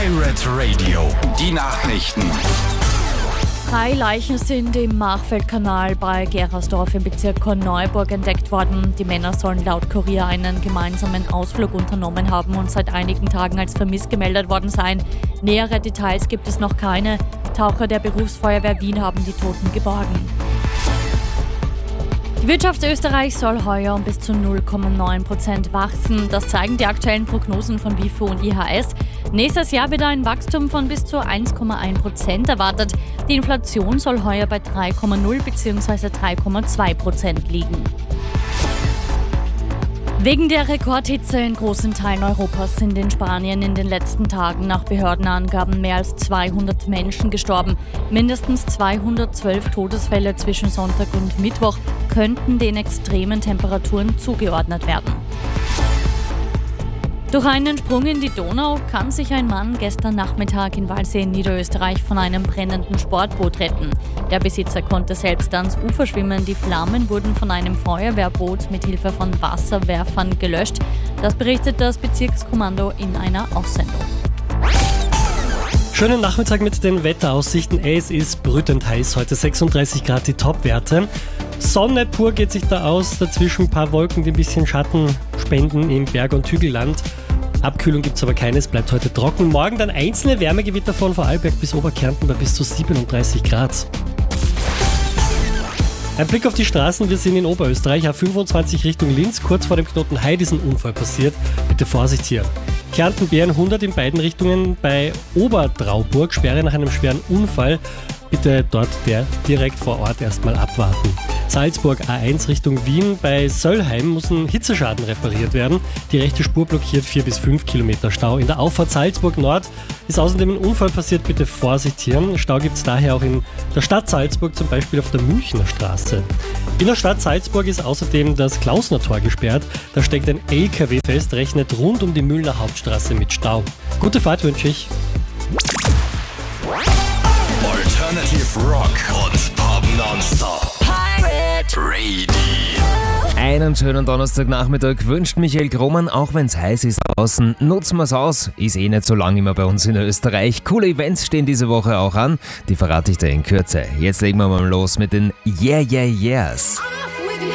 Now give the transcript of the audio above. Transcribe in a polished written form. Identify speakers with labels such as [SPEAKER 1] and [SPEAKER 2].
[SPEAKER 1] Pirate Radio, die Nachrichten.
[SPEAKER 2] 3 Leichen sind im Machfeldkanal bei Gerersdorf im Bezirk Korneuburg entdeckt worden. Die Männer sollen laut Kurier einen gemeinsamen Ausflug unternommen haben und seit einigen Tagen als vermisst gemeldet worden sein. Nähere Details gibt es noch keine. Taucher der Berufsfeuerwehr Wien haben die Toten geborgen. Die Wirtschaft Österreichs soll heuer um bis zu 0,9% wachsen. Das zeigen die aktuellen Prognosen von WIFO und IHS. Nächstes Jahr wird ein Wachstum von bis zu 1,1% erwartet. Die Inflation soll heuer bei 3,0 bzw. 3,2% liegen. Wegen der Rekordhitze in großen Teilen Europas sind in Spanien in den letzten Tagen nach Behördenangaben mehr als 200 Menschen gestorben. Mindestens 212 Todesfälle zwischen Sonntag und Mittwoch könnten den extremen Temperaturen zugeordnet werden. Durch einen Sprung in die Donau kann sich ein Mann gestern Nachmittag in Walsee in Niederösterreich von einem brennenden Sportboot retten. Der Besitzer konnte selbst ans Ufer schwimmen. Die Flammen wurden von einem Feuerwehrboot mit Hilfe von Wasserwerfern gelöscht. Das berichtet das Bezirkskommando in einer Aussendung.
[SPEAKER 3] Schönen Nachmittag mit den Wetteraussichten. Es ist brütend heiß, heute 36 Grad die Topwerte. Sonne pur geht sich da aus, dazwischen ein paar Wolken, die ein bisschen Schatten spenden im Berg- und Hügelland. Abkühlung gibt es aber keine, es bleibt heute trocken. Morgen dann einzelne Wärmegewitter von Vorarlberg bis Oberkärnten bei bis zu 37 Grad. Ein Blick auf die Straßen, wir sind in Oberösterreich, A25 Richtung Linz, kurz vor dem Knoten Heid ist ein Unfall passiert. Bitte Vorsicht hier. Kärnten Bären 100 in beiden Richtungen bei Obertrauburg, Sperre nach einem schweren Unfall. Bitte dort direkt vor Ort erstmal abwarten. Salzburg A1 Richtung Wien. Bei Söllheim muss ein Hitzeschaden repariert werden. Die rechte Spur blockiert 4 bis 5 Kilometer Stau. In der Auffahrt Salzburg Nord ist außerdem ein Unfall passiert. Bitte Vorsicht hier. Stau gibt es daher auch in der Stadt Salzburg, zum Beispiel auf der Münchner Straße. In der Stadt Salzburg ist außerdem das Klausner Tor gesperrt. Da steckt ein LKW fest, rechnet rund um die Mühlner Hauptstraße mit Stau. Gute Fahrt wünsche ich.
[SPEAKER 1] Alternative Rock und Pop nonstop. Pirate Radio.
[SPEAKER 4] Einen schönen Donnerstagnachmittag wünscht Michael Grohmann, auch wenn es heiß ist draußen. Nutzen wir es aus, ist eh nicht so lang immer bei uns in Österreich. Coole Events stehen diese Woche auch an, die verrate ich dir in Kürze. Jetzt legen wir mal los mit den Yeah Yeah Yeahs.